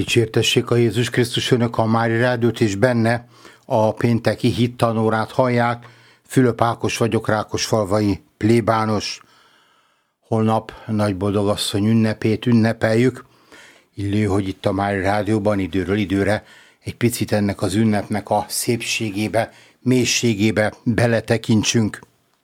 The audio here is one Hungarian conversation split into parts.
Dicsértessék a Jézus Krisztus, önök a Mária Rádiót, és benne a pénteki hittanórát hallják. Fülöp Ákos vagyok, Rákosfalvai plébános. Holnap Nagyboldogasszony ünnepét ünnepeljük. Illő, hogy itt a Mária Rádióban időről időre egy picit ennek az ünnepnek a szépségébe, mélységébe beletekintsünk.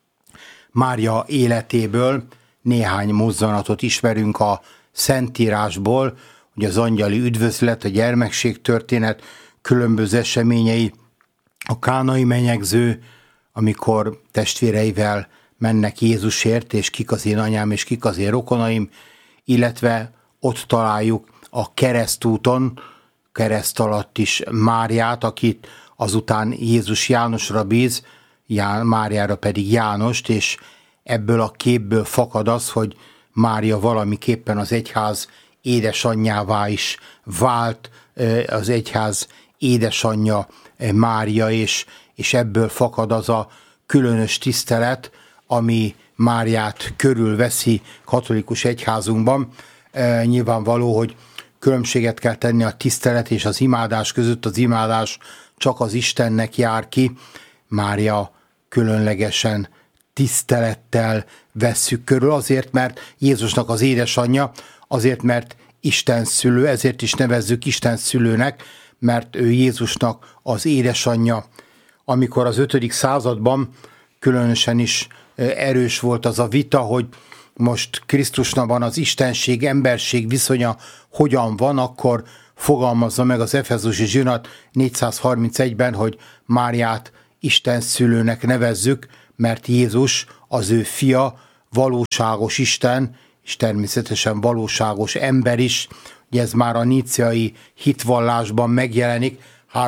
Mária életéből néhány mozzanatot ismerünk a Szentírásból, hogy az angyali üdvözlet, a gyermekség történet, különböző eseményei, a kánai menyegző, amikor testvéreivel mennek Jézusért, és kik az én anyám, és kik az én rokonaim, illetve ott találjuk a keresztúton, kereszt alatt is Máriát, akit azután Jézus Jánosra bíz, Máriára pedig Jánost, és ebből a képből fakad az, hogy Mária valamiképpen az egyház édesanyjává is vált, az egyház édesanyja Mária, és ebből fakad az a különös tisztelet, ami Máriát körülveszi katolikus egyházunkban. Nyilvánvaló, hogy különbséget kell tenni a tisztelet és az imádás között. Az imádás csak az Istennek jár ki. Mária különlegesen tisztelettel vesszük körül, azért, mert Jézusnak az édesanyja, azért, mert Isten szülő, ezért is nevezzük Isten szülőnek, mert ő Jézusnak az édesanyja. Amikor az 5. században különösen is erős volt az a vita, hogy most Krisztusnak van az istenség, emberség viszonya hogyan van, akkor fogalmazza meg az efezusi zsinat 431-ben, hogy Máriát Isten szülőnek nevezzük, mert Jézus az ő fia, valóságos Isten, és természetesen valóságos ember is. Ugye ez már a níciai hitvallásban megjelenik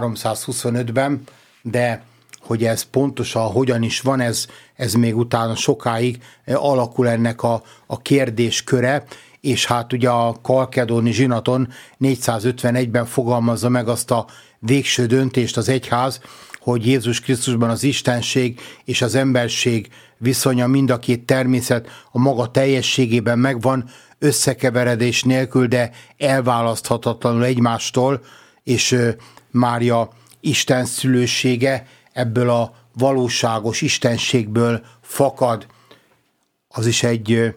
325-ben, de hogy ez pontosan hogyan is van, ez még utána sokáig alakul ennek a kérdésköre, és hát ugye a kalkedóni zsinaton 451-ben fogalmazza meg azt a végső döntést az egyház, hogy Jézus Krisztusban az istenség és az emberség viszonya, mind a két természet a maga teljességében megvan, összekeveredés nélkül, de elválaszthatatlanul egymástól, és Mária Isten szülősége ebből a valóságos istenségből fakad. Az is egy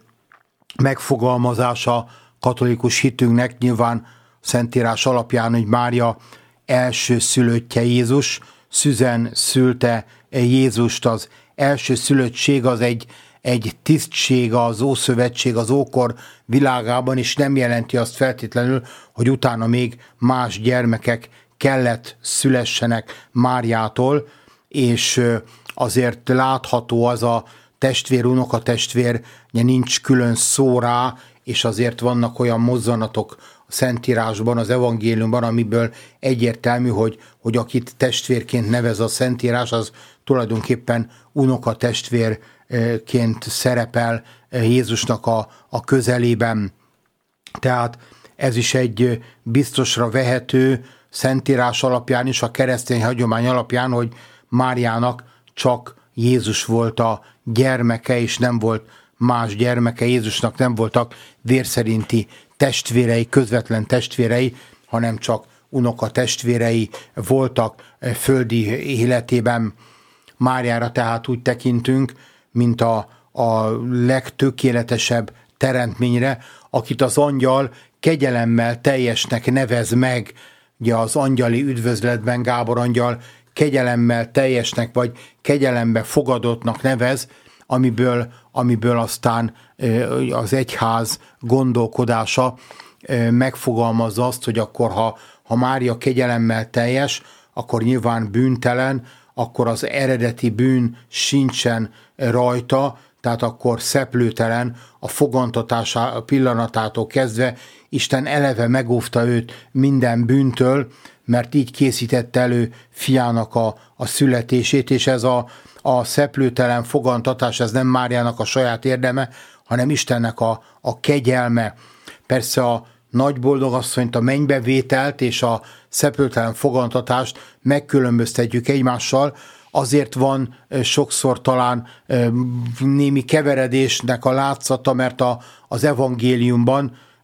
megfogalmazása katolikus hitünknek, nyilván Szentírás alapján, hogy Mária első szülöttje Jézus, Szüzen szülte Jézust. Az első szülöttség az egy tisztség az Ószövetség, az ókor világában, és nem jelenti azt feltétlenül, hogy utána még más gyermekek kellett szülessenek Máriától, és azért látható az a testvér, unokatestvér, nincs külön szó rá, és azért vannak olyan mozzanatok a Szentírásban, az evangéliumban, amiből egyértelmű, hogy akit testvérként nevez a Szentírás, az tulajdonképpen unokatestvérként szerepel Jézusnak a közelében. Tehát ez is egy biztosra vehető Szentírás alapján is, a keresztény hagyomány alapján, hogy Máriának csak Jézus volt a gyermeke, és nem volt más gyermeke. Jézusnak nem voltak vérszerinti testvérei, közvetlen testvérei, hanem csak unokatestvérei voltak földi életében. Máriára tehát úgy tekintünk, mint a legtökéletesebb teremtményre, akit az angyal kegyelemmel teljesnek nevez meg. Ugye az angyali üdvözletben Gábor angyal kegyelemmel teljesnek, vagy kegyelembe fogadottnak nevez, amiből aztán az egyház gondolkodása megfogalmazza azt, hogy akkor ha Mária kegyelemmel teljes, akkor nyilván bűntelen, akkor az eredeti bűn sincsen rajta, tehát akkor szeplőtelen, a fogantatása pillanatától kezdve Isten eleve megóvta őt minden bűntől, mert így készítette elő fiának a születését, és ez a szeplőtelen fogantatás, ez nem Máriának a saját érdeme, hanem Istennek a kegyelme. Persze a Nagyboldogasszonyt, a mennybevételt és a szeplőtelen fogantatást megkülönböztetjük egymással, azért van sokszor talán némi keveredésnek a látszata, mert az evangéliumban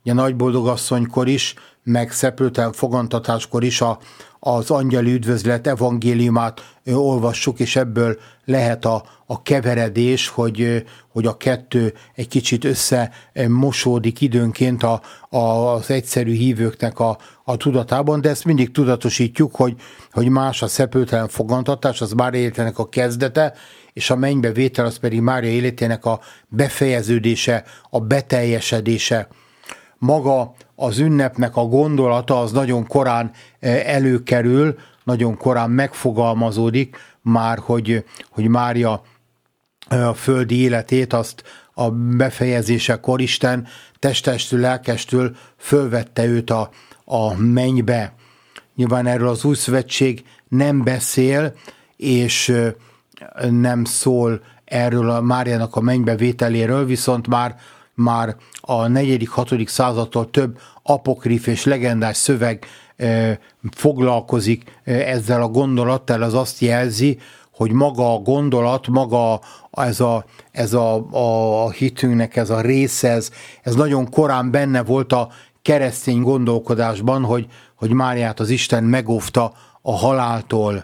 ugye nagyboldogasszonykor is, meg szepültelen fogantatáskor is az angyali üdvözlet evangéliumát olvassuk, és ebből lehet a keveredés, hogy a kettő egy kicsit összemosódik időnként az egyszerű hívőknek a tudatában, de ezt mindig tudatosítjuk, hogy más a szepültelen fogantatás, az Mária életének a kezdete, és a mennybe vétel az pedig Mária életének a befejeződése, a beteljesedése. Maga az ünnepnek a gondolata az nagyon korán előkerül, nagyon korán megfogalmazódik már, hogy Mária a földi életét azt a befejezésekor Isten testestől, lelkestől fölvette őt a mennybe. Nyilván erről az Új Szövetség nem beszél, és nem szól erről a Máriának a mennybe vételéről, viszont már a 4.-6. századtól több apokrif és legendás szöveg foglalkozik ezzel a gondolattal, az azt jelzi, hogy maga a gondolat, maga ez a hitünknek ez a része, ez nagyon korán benne volt a keresztény gondolkodásban, hogy Máriát az Isten megóvta a haláltól.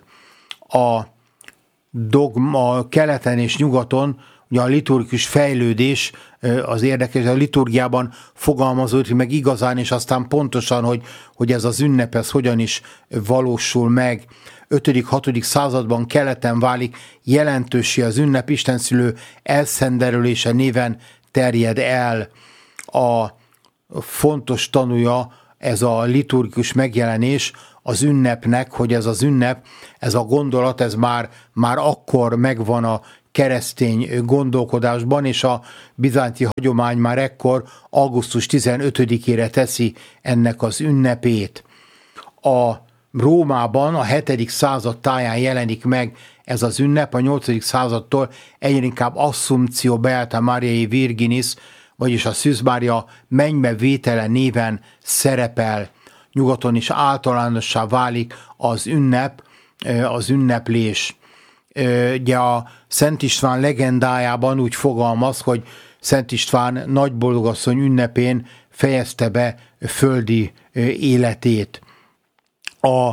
A keleten és nyugaton ugye a liturgikus fejlődés az érdekes, a liturgiában fogalmazódik meg igazán, és aztán pontosan, hogy ez az ünnep, ez hogyan is valósul meg. 5.-6. században keleten válik jelentőssé az ünnep, istenszülő elszenderülése néven terjed el. A fontos tanúja ez a liturgikus megjelenés az ünnepnek, hogy ez az ünnep, ez a gondolat, ez már akkor megvan a keresztény gondolkodásban, és a bizánci hagyomány már ekkor augusztus 15-ére teszi ennek az ünnepét. A Rómában a 7. század táján jelenik meg ez az ünnep, a 8. századtól egyre inkább Assumptio Beata Mariae Virginis, vagyis a Szűz Mária mennybe vétele néven szerepel. Nyugaton is általánossá válik az ünnep, az ünneplés. Ugye a Szent István legendájában úgy fogalmaz, hogy Szent István nagyboldogasszony ünnepén fejezte be földi életét. A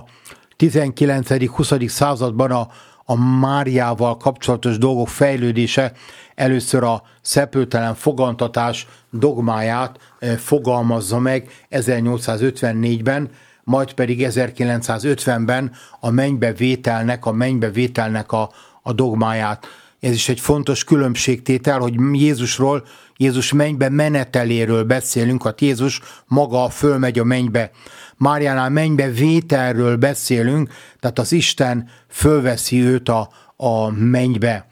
19.-20. században a Máriával kapcsolatos dolgok fejlődése először a szepültelen fogantatás dogmáját fogalmazza meg 1854-ben, majd pedig 1950-ben a mennybevételnek a dogmáját. Ez is egy fontos különbségtétel, hogy Jézus mennybe meneteléről beszélünk, hát Jézus maga fölmegy a mennybe. Máriánál mennybe vételről beszélünk, tehát az Isten fölveszi őt a mennybe.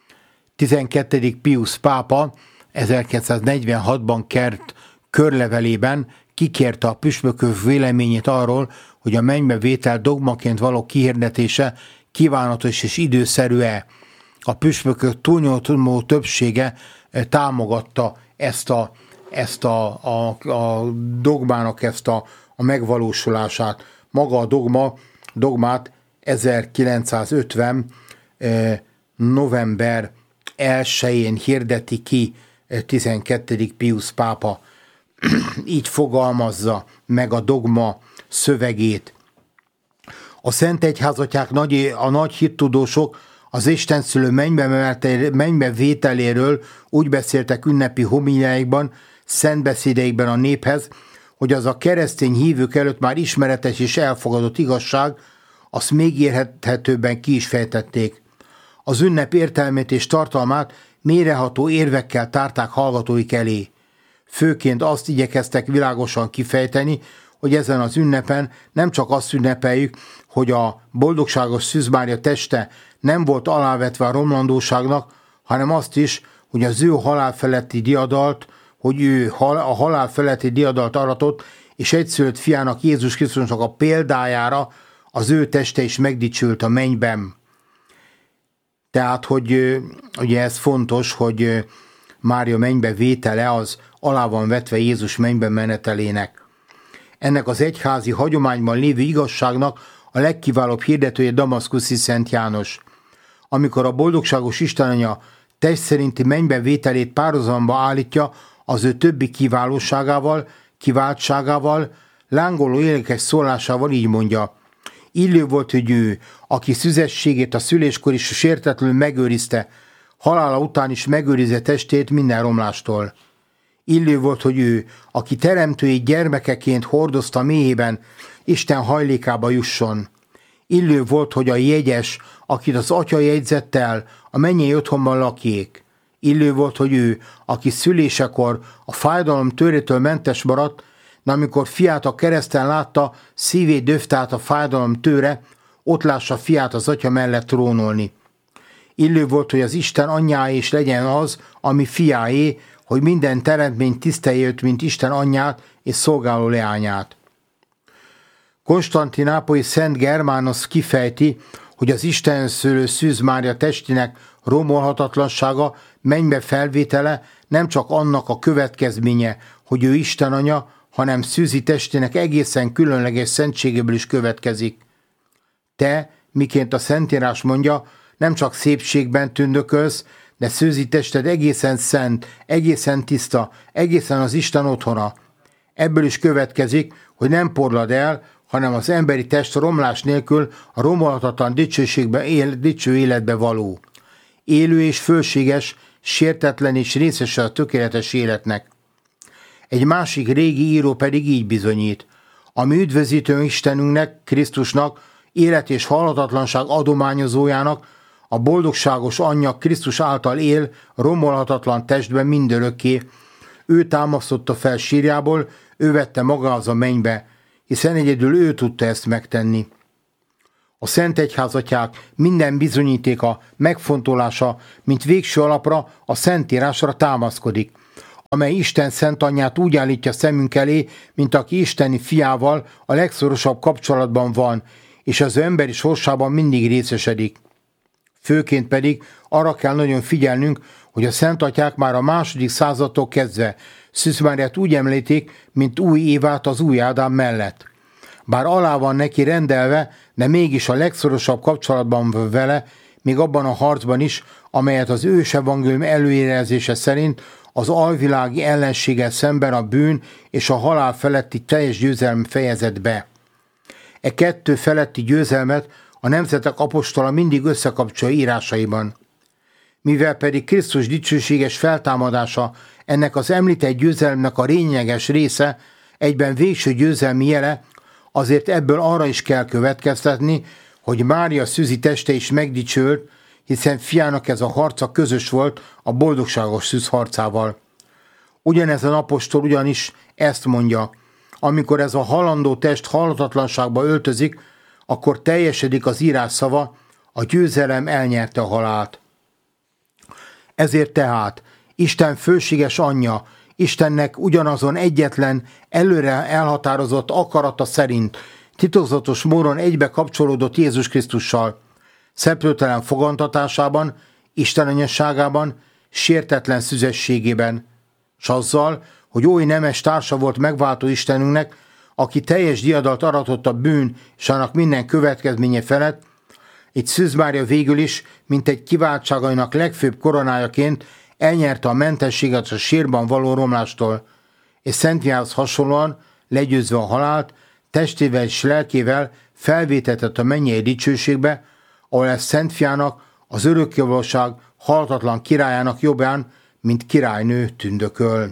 12. Pius pápa 1946-ban kért körlevelében kikérte a püspökök véleményét arról, hogy a mennybevétel dogmaként való kihirdetése kívánatos és időszerű-e. A püspökök túlnyomó többsége támogatta ezt a dogmának a megvalósulását. Maga a dogmát 1950. november 1-én hirdeti ki 12. Pius pápa. Így fogalmazza meg a dogma szövegét. A Szent Egyházatják a nagy hittudósok az istenszülő mennybe vételéről úgy beszéltek ünnepi homiliáikban, szentbeszédeikben a néphez, hogy az a keresztény hívők előtt már ismeretes és elfogadott igazság, azt még érthetőbben ki is fejtették. Az ünnep értelmét és tartalmát mélyreható érvekkel tárták hallgatóik elé. Főként azt igyekeztek világosan kifejteni, hogy ezen az ünnepen nem csak azt ünnepeljük, hogy a boldogságos Szűz Mária teste nem volt alávetve a romlandóságnak, hanem azt is, hogy az ő halál feletti diadalt, hogy ő a halál feletti diadalt aratott, és egyszülött fiának, Jézus Krisztusnak a példájára az ő teste is megdicsült a mennyben. Tehát, hogy ugye ez fontos, hogy Mária mennybe vétele az alá van vetve Jézus mennybe menetelének. Ennek az egyházi hagyományban lévő igazságnak a legkiválóbb hirdetője Damaszkuszi Szent János. Amikor a boldogságos Istenanya test szerinti mennybe vételét párhuzamba állítja az ő többi kiválóságával, kiváltságával, lángoló énekes szólásával így mondja: illő volt, hogy ő, aki szüzességét a szüléskor is sértetlenül megőrizte, halála után is megőrizze testét minden romlástól. Illő volt, hogy ő, aki teremtői gyermekeként hordozta méhében, Isten hajlékába jusson. Illő volt, hogy a jegyes, akit az atya jegyzett el, a mennyei otthonban lakjék. Illő volt, hogy ő, aki szülésekor a fájdalom tőrétől mentes maradt, de amikor fiát a kereszten látta, szívét döfte át a fájdalom tőre, ott lássa fiát az atya mellett trónolni. Illő volt, hogy az Isten anyjáé is legyen az, ami fiáé, hogy minden teremtmény tisztelje őt, mint Isten anyját és szolgáló leányát. Konstantinápolyi Szent Germánosz kifejti, hogy az Isten szülő Szűz Mária testének romolhatatlansága, mennybe felvétele nem csak annak a következménye, hogy ő Isten anya, hanem Szűzi testének egészen különleges szentségéből is következik. Te, miként a Szentírás mondja, nem csak szépségben tündökölsz, de Szűzi tested egészen szent, egészen tiszta, egészen az Isten otthona. Ebből is következik, hogy nem porlad el, hanem az emberi test romlás nélkül a romolhatatlan dicső életbe való. Élő és fölséges, sértetlen és részese a tökéletes életnek. Egy másik régi író pedig így bizonyít: a mi üdvözítő Istenünknek, Krisztusnak, élet és halhatatlanság adományozójának, a boldogságos anyja Krisztus által él romolhatatlan testben mindörökké. Ő támasztotta fel sírjából, ő vette magához a mennybe, hiszen egyedül ő tudta ezt megtenni. A Szent Egyházatják minden bizonyítéka, megfontolása, mint végső alapra a Szentírásra támaszkodik, amely Isten Szent Anyját úgy állítja szemünk elé, mint aki isteni fiával a legszorosabb kapcsolatban van, és az emberi sorsában mindig részesedik. Főként pedig arra kell nagyon figyelnünk, hogy a Szent Atyák már a II. Századtól kezdve Szűz Máriát úgy említik, mint új Évát az új Ádám mellett. Bár alá van neki rendelve, de mégis a legszorosabb kapcsolatban van vele, még abban a harcban is, amelyet az ős evangélium előjelzése szerint az alvilági ellenséggel szemben a bűn és a halál feletti teljes győzelem fejezett be. E kettő feletti győzelmet a nemzetek apostola mindig összekapcsolja írásaiban. Mivel pedig Krisztus dicsőséges feltámadása ennek az említett győzelemnek a lényeges része, egyben végső győzelmi jele, azért ebből arra is kell következtetni, hogy Mária szűzi teste is megdicsőlt, hiszen fiának ez a harca közös volt a boldogságos szűz harcával. Ugyanezen apostol ugyanis ezt mondja: amikor ez a halandó test halhatatlanságba öltözik, akkor teljesedik az írás szava: a győzelem elnyerte a halált. Ezért tehát Isten fölséges anyja, Istennek ugyanazon egyetlen, előre elhatározott akarata szerint titokzatos módon egybe kapcsolódott Jézus Krisztussal, szeplőtelen fogantatásában, Isten anyasságában, sértetlen szüzességében, s azzal, hogy oly nemes társa volt megváltó Istenünknek, aki teljes diadalt aratott a bűn és annak minden következménye felett, így Szűz Mária végül is, mint egy kiváltságainak legfőbb koronájaként elnyerte a mentességet a sírban való romlástól, és Szent Fiához hasonlóan, legyőzve a halált, testével és lelkével felvétetett a mennyei dicsőségbe, ahol ez Szent Fiának, az örökkévalóság halhatatlan királyának jobbján, mint királynő tündököl.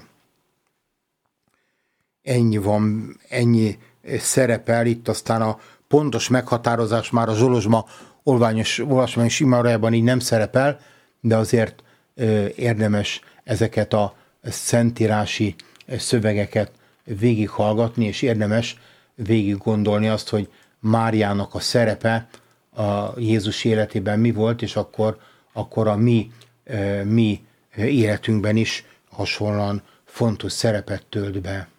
Ennyi szerepel itt, aztán a pontos meghatározás már a Zsolozsma olvasmányos imájában így nem szerepel, de azért érdemes ezeket a szentírási szövegeket végighallgatni, és érdemes végig gondolni azt, hogy Máriának a szerepe a Jézus életében mi volt, és akkor a mi életünkben is hasonlóan fontos szerepet tölt be.